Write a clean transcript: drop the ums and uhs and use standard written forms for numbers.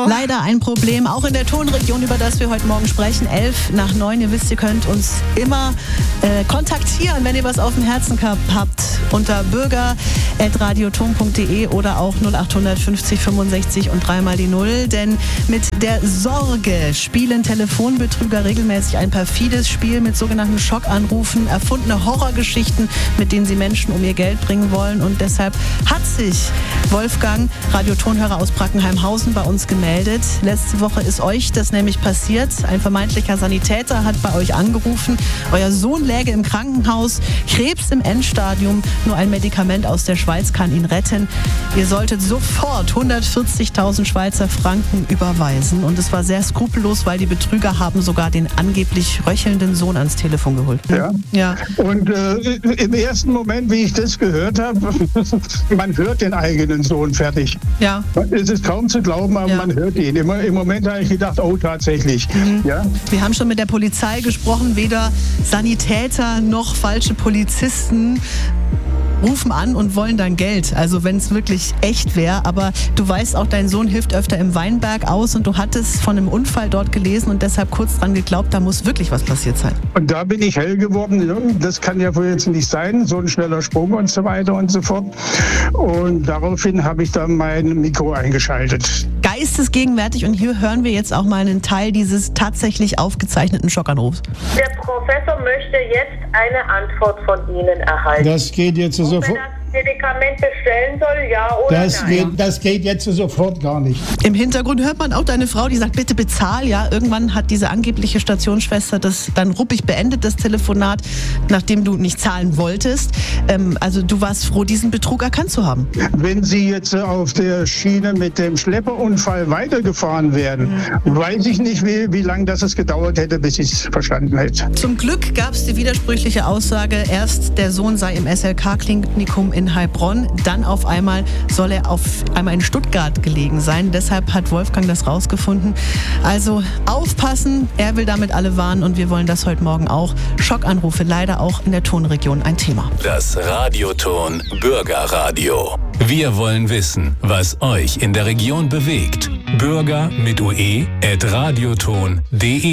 Leider ein Problem, auch in der Tonregion, über das wir heute Morgen sprechen. 8:55. Ihr wisst, ihr könnt uns immer kontaktieren, wenn ihr was auf dem Herzen habt, unter bürger@radioton.de oder auch 0800 50 65 und 3 die 0. Denn mit der Sorge spielen Telefonbetrüger regelmäßig ein perfides Spiel mit sogenannten Schockanrufen, erfundene Horrorgeschichten, mit denen sie Menschen um ihr Geld bringen wollen. Und deshalb hat sich Wolfgang, Radiotonhörer aus Brackenheimhausen, bei uns gemeldet. Letzte Woche ist euch das nämlich passiert. Ein vermeintlicher Sanitäter hat bei euch angerufen. Euer Sohn läge im Krankenhaus, Krebs im Endstadium. Nur ein Medikament aus der Schweiz kann ihn retten. Ihr solltet sofort 140.000 Schweizer Franken überweisen. Und es war sehr skrupellos, weil die Betrüger haben sogar den angeblich röchelnden Sohn ans Telefon geholt. Ja. Und im ersten Moment, wie ich das gehört habe, man hört den eigenen Sohn fertig. Ja. Es ist kaum zu glauben, aber man hört ihn. Im Moment habe ich gedacht, oh, tatsächlich. Ja? Wir haben schon mit der Polizei gesprochen, weder Sanitäter noch falsche Polizisten rufen an und wollen dann Geld. Also wenn es wirklich echt wäre. Aber du weißt auch, dein Sohn hilft öfter im Weinberg aus und du hattest von einem Unfall dort gelesen und deshalb kurz dran geglaubt, da muss wirklich was passiert sein. Und da bin ich hell geworden. Das kann ja wohl jetzt nicht sein, so ein schneller Sprung und so weiter und so fort. Und daraufhin habe ich dann mein Mikro eingeschaltet. Geistesgegenwärtig, und hier hören wir jetzt auch mal einen Teil dieses tatsächlich aufgezeichneten Schockanrufs. Der Professor möchte jetzt eine Antwort von Ihnen erhalten. Das geht jetzt sofort. Wenn er das Medikament bestellen soll, ja oder nein? Das geht jetzt sofort gar nicht. Im Hintergrund hört man auch deine Frau, die sagt, bitte bezahl. Ja, irgendwann hat diese angebliche Stationsschwester das dann ruppig beendet, das Telefonat, nachdem du nicht zahlen wolltest. Also du warst froh, diesen Betrug erkannt zu haben. Wenn Sie jetzt auf der Schiene mit dem Schlepperunfall weitergefahren wären, weiß ich nicht, wie lange das gedauert hätte, bis ich es verstanden hätte. Zum Glück gab es die widersprüchliche Aussage, erst der Sohn sei im SLK-Klinikum in Heilbronn, dann auf einmal soll er auf einmal in Stuttgart gelegen sein. Deshalb hat Wolfgang das rausgefunden. Also aufpassen, er will damit alle warnen und wir wollen das heute Morgen auch. Schockanrufe, leider auch in der Tonregion ein Thema. Das Radioton Bürgerradio. Wir wollen wissen, was euch in der Region bewegt. Bürger mit ue@radioton.de